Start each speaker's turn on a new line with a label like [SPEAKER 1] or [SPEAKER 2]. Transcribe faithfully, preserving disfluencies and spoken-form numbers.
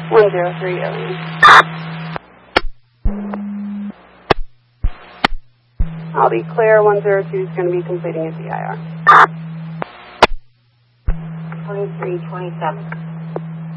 [SPEAKER 1] one zero three Alien. I'll be clear. one zero two is going to be completing a D I R.
[SPEAKER 2] twenty-three twenty-seven.